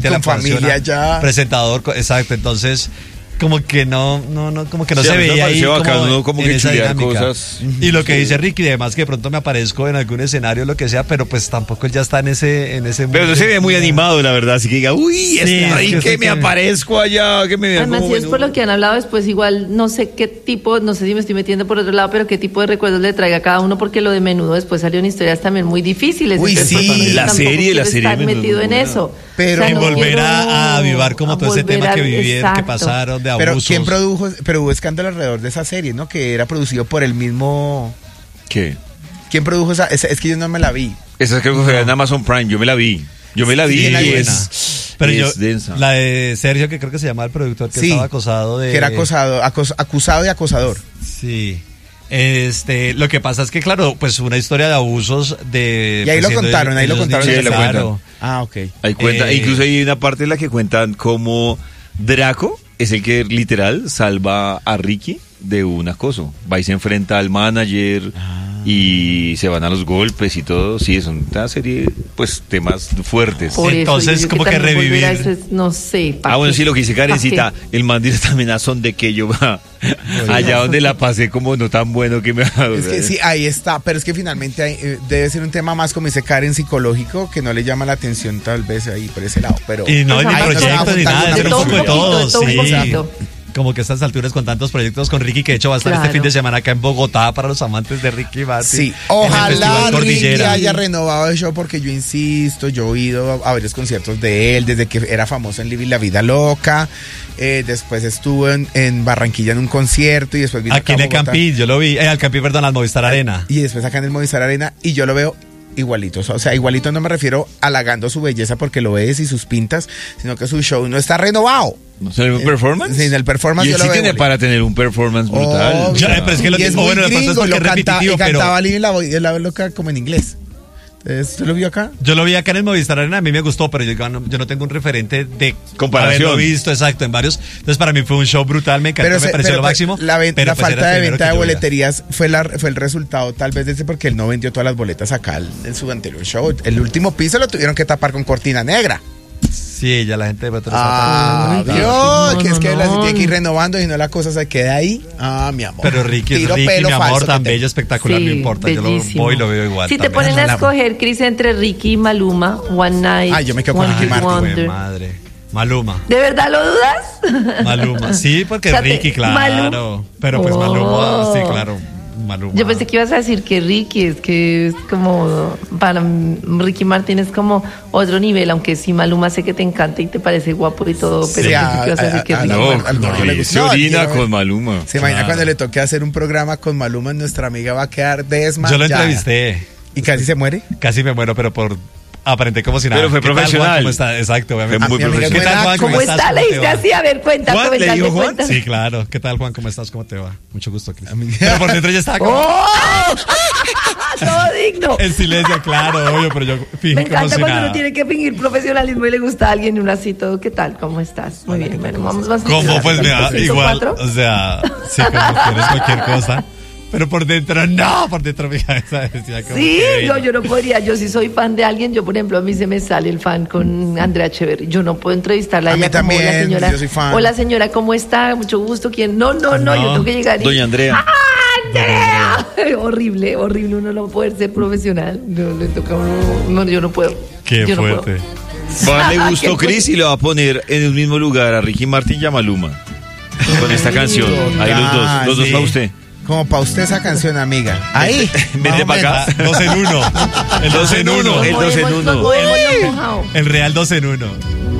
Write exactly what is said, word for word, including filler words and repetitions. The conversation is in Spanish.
con familia ya. Presentador, exacto, entonces como que no, no, no, como que no sí, se veía ahí como, uno como que esa dinámica. Cosas. Y lo que sí. dice Ricky, además que de pronto me aparezco en algún escenario, lo que sea, pero pues tampoco él ya está en ese, en ese pero no se ve muy animado, la verdad, así que diga, uy, sí, está ahí que, que me que... aparezco allá, que me además, si es por lo que han hablado después, igual no sé qué tipo, no sé si me estoy metiendo por otro lado, pero qué tipo de recuerdos le traiga a cada uno, porque lo de Menudo después salió en historias también muy difíciles. Uy, sí, la serie, la serie. Estar metido en eso. Pero o sea, no volver a avivar como todo ese tema que vivieron, que pasaron, de abusos. Pero ¿quién produjo? Pero hubo escándalo alrededor de esa serie, ¿no? Que era producido por el mismo... ¿Qué? ¿Quién produjo esa? Es, es que yo no me la vi. Esa creo que fue en Amazon Prime, yo me la vi. Yo me la vi. Sí, y es, es, pero es yo, densa. La de Sergio, que creo que se llama el productor, que sí, estaba acosado de... que era acosado, acos, acusado y acosador. Sí. Este, lo que pasa es que, claro, pues una historia de abusos de... Y ahí pues, lo contaron, ahí lo contaron. Sí, lo claro. Ah, ok. Ahí cuenta, Eh, incluso hay una parte en la que cuentan cómo Draco es el que literal salva a Ricky de un acoso. Va y se enfrenta al manager ah. y se van a los golpes y todo. Sí, es una serie, pues, temas fuertes. Por Entonces, eso, como que, que revivir. Eso es, no sé. Ah, bueno, sí, lo que dice Karencita, el man dice también a son de que yo va allá donde la pasé como no tan bueno que me ha dado. Es que sí, ahí está, pero es que finalmente hay, eh, debe ser un tema más, como dice Karen, psicológico, que no le llama la atención tal vez ahí por ese lado. Pero y no, ni proyectos ni nada, es un poco de todo, sí. Como que a estas alturas con tantos proyectos con Ricky, que de hecho va a estar claro. este fin de semana acá en Bogotá para los amantes de Ricky Martin. Sí, ojalá Ricky haya renovado el show, porque yo insisto, yo he ido a varios conciertos de él desde que era famoso en Living la Vida Loca. Eh, después estuvo en, en Barranquilla en un concierto y después vino aquí en el Campín, yo lo vi, eh, al Campín, perdón, al Movistar Arena. Y después acá en el Movistar Arena, y yo lo veo igualito, o sea, igualito no me refiero halagando su belleza porque lo ves y sus pintas, sino que su show no está renovado. ¿No se ve un performance? Sí, en el performance y yo sí lo veo. tiene para tener un performance brutal. Oh, ya, pero es que lo y es muy bueno, gringo, es porque lo es canta, repetitivo, y pero... cantaba Living la, la Loca como en inglés. ¿Usted lo vio acá? Yo lo vi acá en el Movistar Arena, a mí me gustó, pero yo no, yo no tengo un referente de comparación. Haberlo visto, exacto, en varios. Entonces para mí fue un show brutal, me encantó, pero se, me pareció pero, lo máximo. La, ven, pero la pues falta de venta de boleterías veía. fue, la, fue el resultado tal vez de ese, porque él no vendió todas las boletas acá en su anterior show. El último piso lo tuvieron que tapar con cortina negra. Sí, ya la gente de Petro Ah, está Dios, no, que no, es que no, la no. tiene que ir renovando y no la cosa se queda ahí. Ah, mi amor. Pero Ricky es Ricky, mi amor, tan bello, espectacular, sí, no importa. bellísimo. Yo lo voy y lo veo igual. Si también. te ponen a escoger, Cris, entre Ricky y Maluma, One Night. Ah, yo me quedo con Ricky Martin. Madre. Maluma. ¿De verdad lo dudas? Maluma, sí, porque o sea, Ricky, claro. Maluma. Pero pues oh. Maluma, sí, claro. Maluma. Yo pensé que ibas a decir que Ricky es que es como para Ricky Martin es como otro nivel, aunque sí Maluma sé que te encanta y te parece guapo y todo, pero sí, pensé que ibas a decir que a, Ricky. No, al, no, al, no, se orina con Maluma. Se imagina cuando le toque hacer un programa con Maluma, nuestra amiga va a quedar desmayada. Yo lo entrevisté. ¿Y casi se muere? Casi me muero, pero por aparenté como si nada. Pero fue profesional. Tal, ¿cómo está? Exacto, obviamente. Fue muy profesional. ¿Qué tal, Juan? ¿Cómo, ¿Cómo está? Le diste así, a ver, cuenta, ¿Juan? cuenta, ¿Le dijo Juan? cuenta. Sí, claro. ¿Qué tal, Juan? ¿Cómo estás? ¿Cómo te va? Mucho gusto, Cris. Pero por dentro ya estaba como... ¡Oh! Todo digno. En silencio, claro, obvio, pero yo fingí Me como encanta si cuando nada. uno tiene que fingir profesionalismo y le gusta a alguien y uno así todo. ¿Qué tal? ¿Cómo estás? Muy bien, bueno, vamos, vamos. ¿Cómo? Pues mira, igual, cuatro? o sea, sí, como quieres cualquier cosa. Pero por dentro, no, por dentro mi cabeza decía como sí, que no, yo no podría. Yo sí soy fan de alguien. Yo, por ejemplo, a mí se me sale el fan con Andrea Echeverry. Yo no puedo entrevistarla a, a ella mí como también, la señora. yo soy fan. Hola, señora, ¿cómo está? Mucho gusto. ¿Quién? No, no, no, No. yo tengo que llegar y... Doña Andrea. ¡Ah, Andrea! horrible, horrible. Uno no puede ser profesional. No, le toca a uno... No, yo no puedo. Qué yo fuerte. No puedo. Juan le gustó Qué Cris y lo va a poner en el mismo lugar a Ricky Martin y a Maluma. Con esta canción. Ahí los dos, los dos sí. para usted. Como para usted esa canción, amiga. Ahí. Vete para acá. Dos en uno. El dos en uno. El dos en Nos uno. podemos, nos podemos, mojado. El real dos en uno.